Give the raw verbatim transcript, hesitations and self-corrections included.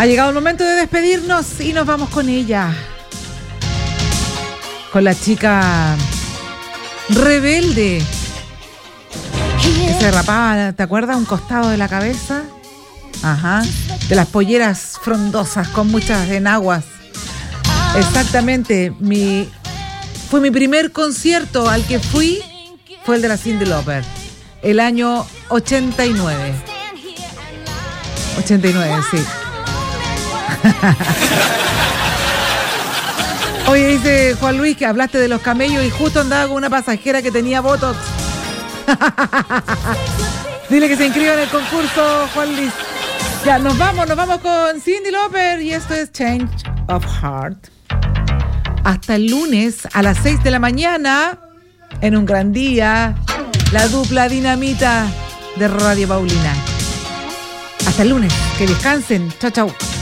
Ha llegado el momento de despedirnos y nos vamos con ella. Con la chica rebelde. Que se rapaba, ¿te acuerdas? Un costado de la cabeza. Ajá. De las polleras frondosas con muchas enaguas. Exactamente. Mi, fue mi primer concierto al que fui. Fue el de la Cyndi Lauper. El año ochenta y nueve. ochenta y nueve, sí. Oye, dice Juan Luis que hablaste de los camellos y justo andaba con una pasajera que tenía botox. Dile que se inscriba en el concurso, Juan Luis. Ya, nos vamos, nos vamos con Cyndi Lauper y esto es Change of Heart. Hasta el lunes a las seis de la mañana, en un gran día, la dupla dinamita de Radio Paulina. Hasta el lunes, que descansen. Chao, chao.